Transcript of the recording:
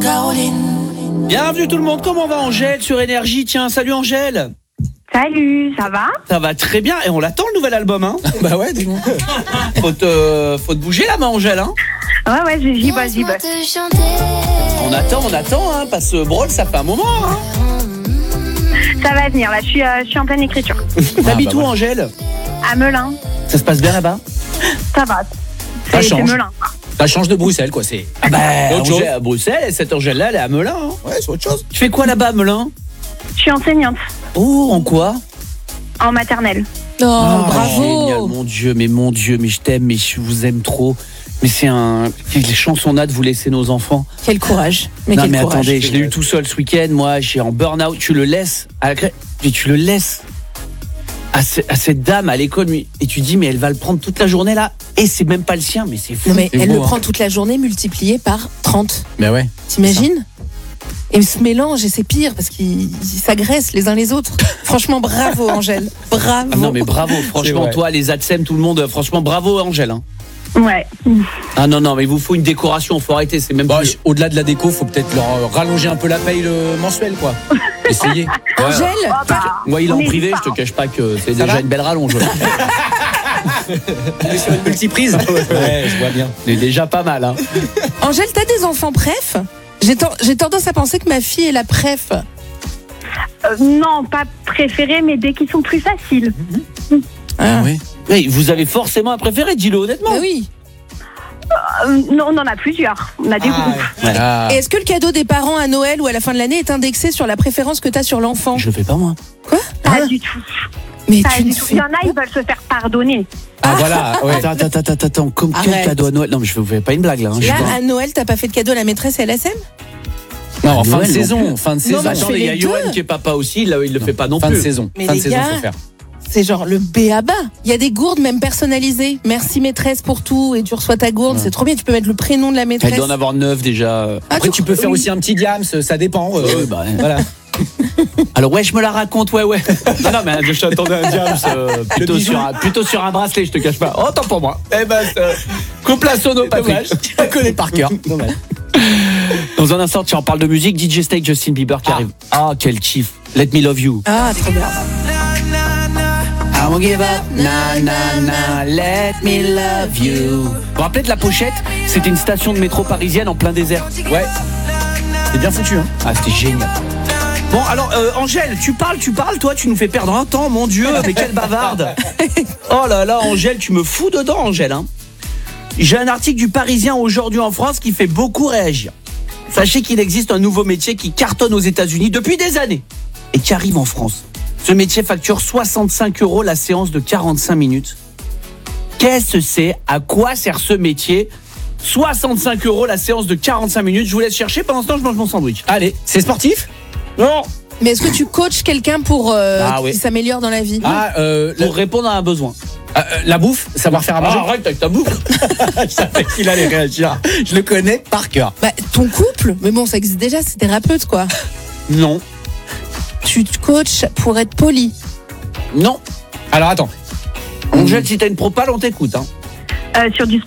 Caroline. Bienvenue tout le monde, comment va Angèle sur Énergie? Tiens, salut Angèle. Salut, ça va? Ça va très bien, et on l'attend le nouvel album, hein. Bah ouais, dis-moi. Faut te bouger là, ma Angèle, hein. Ouais, j'y bosse. On attend, hein, parce que Brawl, ça fait un moment, hein. Ça va venir, là, je suis en pleine écriture. T'habites où, ouais. Angèle? À Melun, Ça se passe bien là-bas? ça va. Ça C'est change. Melun. Ça change de Bruxelles, quoi. C'est. Autre chose. Angèle à Bruxelles, et cette Angèle-là, elle est à Melun, hein. Ouais, c'est autre chose. Tu fais quoi là-bas à Melun? Je suis enseignante Oh, en quoi? en maternelle. Oh, bravo. Génial, mon Dieu, mais je t'aime, mais je vous aime trop. Mais quelle chance on a de vous laisser nos enfants. Quel courage. Non Quel mais courage. attendez, je l'ai eu tout seul ce week-end, moi, j'ai en burn-out, tu le laisses à la crèche, et tu le laisses à cette dame à l'école, et tu dis mais elle va le prendre toute la journée là, et c'est même pas le sien, mais c'est fou. Non mais C'est elle beau, le hein. prend toute la journée multiplié par 30. Mais ouais. T'imagines? Et ce mélange, et c'est pire parce qu'ils s'agressent les uns les autres. Franchement, bravo Angèle. Bravo. Ah non mais bravo, franchement vrai. toi, les ATSEM, tout le monde, franchement bravo Angèle, hein. Ouais. Ah non, mais il vous faut une décoration, faut arrêter, c'est même Bon, plus... au-delà de la déco, faut peut-être leur rallonger un peu la paye mensuelle, quoi. Essayez. Angèle, Oh, bah, Moi il est on en n'hésite privé, pas, je te cache pas que c'est déjà va une belle rallonge. Il est sur une multiprise. Ouais, je vois bien. C'est déjà pas mal, hein. Angèle, t'as des enfants préf? J'ai tendance à penser que ma fille est la préf. non, pas préférée, mais dès qu'ils sont plus faciles. Ah. oui. Mais vous avez forcément un préféré, dis-le honnêtement. Bah oui. Non, on en a plusieurs. On a des groupes. Ouais. Ah. Et est-ce que le cadeau des parents à Noël ou à la fin de l'année est indexé sur la préférence que t'as sur l'enfant? Je le fais pas moi. Pas du tout. Mais Pas tu ne du tout. Il fais y en a, ils veulent se faire pardonner. Ah, voilà. Ouais. Attends, comme quel Arrête. cadeau à Noël? Non mais je vous fais pas une blague là, hein. Là, à Noël, t'as pas fait de cadeau à la maîtresse et à la SEM? Non, fin de Noël, saison. Fin de saison. mais je Attendez, fais il y a les Johan deux. qui est papa aussi, là, il le fait pas non Fin de plus. saison. Mais Fin de les saison, gars, faut faire. C'est genre le B à bas. Il y a des gourdes même personnalisées. Merci maîtresse pour tout et tu reçois ta gourde. Ouais. C'est trop bien. Tu peux mettre le prénom de la maîtresse. Elle doit en avoir 9 déjà. Après, tu peux faire aussi un petit diams, ça dépend. Bah, ouais. Voilà. Alors ouais, je me la raconte, ouais. Non, mais je t'attendais un diams, plutôt sur un bracelet, je te cache pas. Oh, tant pour moi. Eh ben, coupe la sono, Patrick. Tu la connais par cœur. Dommage. Dans un instant, tu en parles de musique, DJ Snake, Justin Bieber qui arrive. Ah, quel kiff. Let me love you. Ah, trop bien. I won't give up, na, let me love you. Vous vous rappelez de la pochette? C'était une station de métro parisienne en plein désert. Ouais. C'est bien foutu, hein. Ah, c'était génial. Bon, alors, Angèle, tu parles, toi, tu nous fais perdre un temps, mon Dieu, mais quelle bavarde. Oh là là, Angèle, tu me fous dedans, Angèle, hein. J'ai un article du Parisien aujourd'hui en France qui fait beaucoup réagir. Sachez qu'il existe un nouveau métier qui cartonne aux États-Unis depuis des années et qui arrive en France. Ce métier facture 65 € la séance de 45 minutes. Qu'est-ce que c'est? À quoi sert ce métier? 65 € la séance de 45 minutes. Je vous laisse chercher. Pendant ce temps, je mange mon sandwich. Allez, c'est sportif? Non. Mais est-ce que tu coaches quelqu'un pour oui. qui s'améliore dans la vie? Pour répondre à un besoin. La bouffe, savoir faire à manger. Arrête avec ta bouffe. Je savais qu'il allait réagir. Je le connais par cœur. Bah, ton couple, mais bon, ça existe déjà, c'est thérapeute quoi. Non. Tu te coaches pour être poli. Non. Alors attends. Angèle, si t'as une propale, on t'écoute, hein. Sur du